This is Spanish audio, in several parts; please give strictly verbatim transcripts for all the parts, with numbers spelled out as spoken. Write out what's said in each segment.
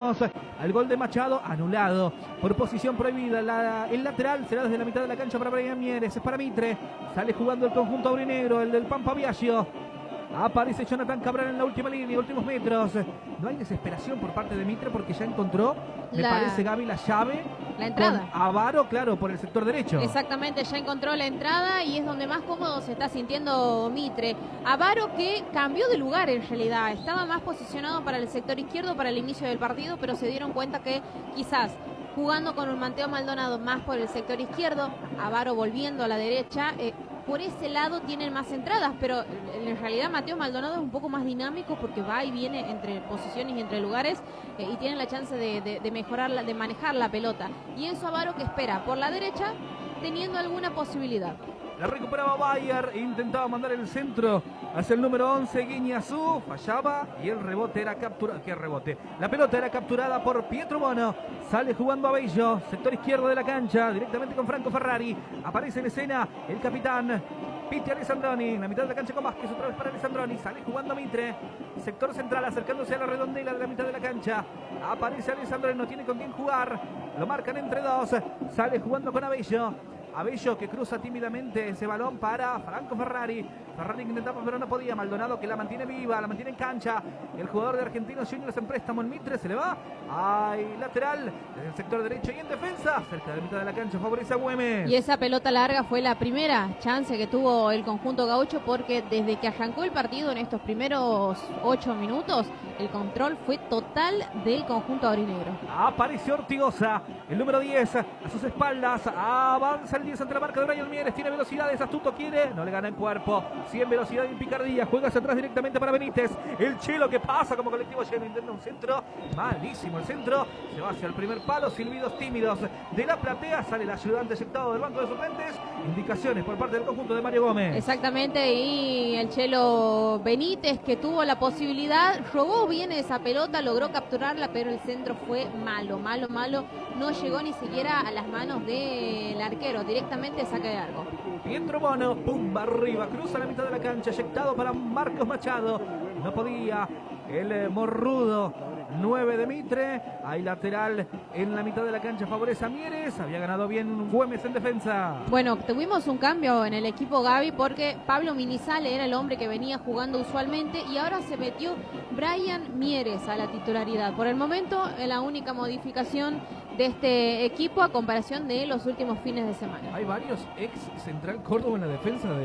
Tenemos al gol de Machado anulado por posición prohibida. La, el lateral será desde la mitad de la cancha para Brian Mieres. Es para Mitre. Sale jugando el conjunto aurinegro, el del Pampa Biagio. Aparece Jonathan Cabral en la última línea, últimos metros. No hay desesperación por parte de Mitre porque ya encontró, me la, parece, Gaby, la llave. La entrada. Con Avaro, claro, por el sector derecho. Exactamente, ya encontró la entrada y es donde más cómodo se está sintiendo Mitre. Avaro que cambió de lugar en realidad. Estaba más posicionado para el sector izquierdo para el inicio del partido, pero se dieron cuenta que quizás jugando con un Mateo Maldonado más por el sector izquierdo, Avaro volviendo a la derecha, eh, por ese lado tienen más entradas, pero en realidad Mateo Maldonado es un poco más dinámico porque va y viene entre posiciones y entre lugares eh, y tiene la chance de, de, de mejorar, la, de manejar la pelota. Y Enzo Avaro que espera por la derecha teniendo alguna posibilidad. La recuperaba Bayer, intentaba mandar el centro hacia el número once, Guiñazú, fallaba y el rebote era capturado. ¿Qué rebote? La pelota era capturada por Pietro Bono. Sale jugando a Bello, sector izquierdo de la cancha, directamente con Franco Ferrari. Aparece en escena el capitán Piti Alessandroni, en la mitad de la cancha con Vázquez, otra vez para Alessandroni. Sale jugando Mitre, sector central, acercándose a la redondela de la mitad de la cancha. Aparece Alessandroni, no tiene con quién jugar. Lo marcan entre dos. Sale jugando con Abello. Abello que cruza tímidamente ese balón para Franco Ferrari. Ferrari que intentaba pero no podía. Maldonado que la mantiene viva, la mantiene en cancha. El jugador de Argentinos Juniors en préstamo en Mitre se le va. Hay lateral desde el sector derecho y en defensa. Cerca de la mitad de la cancha favorece a Güemes. Y esa pelota larga fue la primera chance que tuvo el conjunto gaucho porque desde que arrancó el partido en estos primeros ocho minutos el control fue total del conjunto aurinegro. Apareció Ortigosa, el número diez a sus espaldas. Avanza el diez ante la marca de Brian Mieres. Tiene velocidades, Astuto quiere, no le gana en cuerpo. cien velocidad y picardía. Juega hacia atrás directamente para Benítez. El Chelo que pasa como colectivo lleno. Intenta un centro. Malísimo el centro. Se va hacia el primer palo. Silbidos tímidos de la platea. Sale el ayudante aceptado del banco de suplentes. Indicaciones por parte del conjunto de Mario Gómez. Exactamente. Y el Chelo Benítez que tuvo la posibilidad. Robó bien esa pelota. Logró capturarla. Pero el centro fue malo, malo, malo. No llegó ni siquiera a las manos del arquero. Directamente saca de arco. Pietro Bono, pumba arriba, cruza la mitad de la cancha, eyectado para Marcos Machado. No podía el eh, morrudo nueve de Mitre. Hay lateral en la mitad de la cancha, favorece a Mieres. Había ganado bien Güemes en defensa. Bueno, tuvimos un cambio en el equipo Gaby porque Pablo Minizale era el hombre que venía jugando usualmente y ahora se metió Brian Mieres a la titularidad. Por el momento, es la única modificación de este equipo a comparación de los últimos fines de semana. Hay varios ex Central Córdoba en la defensa de, de,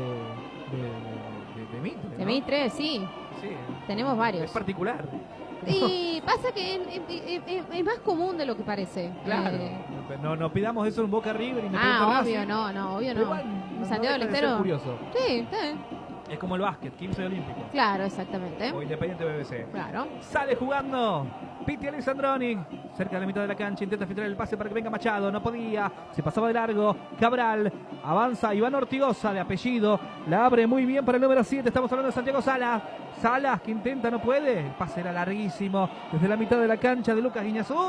de, de, de Mitre, ¿no? De Mitre, sí. Sí. Tenemos varios. Es particular. Y pasa que es, es, es, es más común de lo que parece. Claro. Eh, no, no pidamos eso en Boca River. ah, obvio, no, no, obvio no. Igual, en Santiago del Estero. Curioso. Sí, está bien. Es como el básquet, quince olímpico. Claro, exactamente. O Independiente B B C. Claro. Sale jugando Piti Alessandroni. Cerca de la mitad de la cancha. Intenta filtrar el pase para que venga Machado. No podía. Se pasaba de largo. Cabral. Avanza Iván Ortigosa de apellido. La abre muy bien para el número siete. Estamos hablando de Santiago Salas. Salas que intenta, no puede. El pase era larguísimo. Desde la mitad de la cancha de Lucas Guiñazú.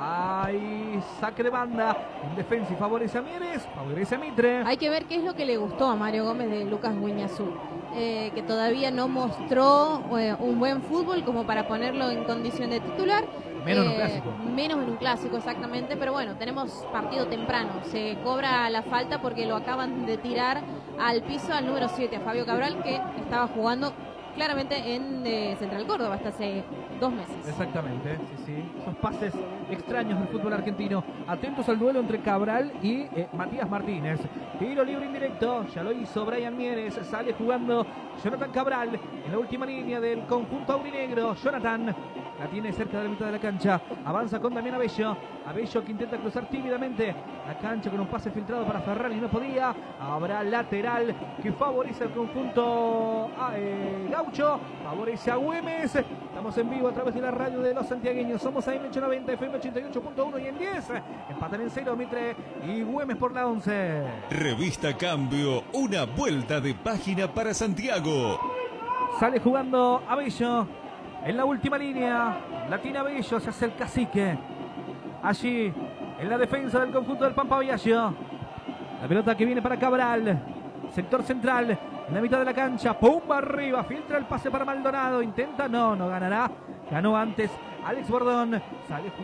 Hay saque de banda. En defensa y favorece a Mieres. Favorece a Mitre. Hay que ver qué es lo que le gustó a Mario Gómez de Lucas Guiñazú. Eh, que todavía no mostró eh, un buen fútbol como para ponerlo en condición de titular. Menos eh, en un clásico. Menos en un clásico, exactamente. Pero bueno, tenemos partido temprano. Se cobra la falta porque lo acaban de tirar al piso al número siete, a Fabio Cabral, que estaba jugando claramente en eh, Central Córdoba hasta hace dos meses. Exactamente, sí, sí. Esos pases extraños del fútbol argentino. Atentos al duelo entre Cabral y eh, Matías Martínez. Tiro libre indirecto, ya lo hizo Brian Mieres. Sale jugando Jonathan Cabral en la última línea del conjunto aurinegro. Jonathan la tiene cerca de la mitad de la cancha. Avanza con Damián Abello. Abello que intenta cruzar tímidamente la cancha con un pase filtrado para Ferrari. No podía. Habrá lateral que favorece al conjunto ah, eh, gaucho. Favorece a Güemes. Estamos en vivo a través de la radio de los santiagueños. Somos A M ochocientos noventa, F M ochenta y ocho punto uno y en diez. Empatan en cero Mitre y Güemes por la once. Revista Cambio. Una vuelta de página para Santiago. Sale jugando Abello. En la última línea, la tiene Abello, se hace el cacique. Allí, en la defensa del conjunto del Pampa Biagio. La pelota que viene para Cabral. Sector central, en la mitad de la cancha. Pumba arriba, filtra el pase para Maldonado. Intenta, no, no ganará. Ganó antes Alex Bordón. Sale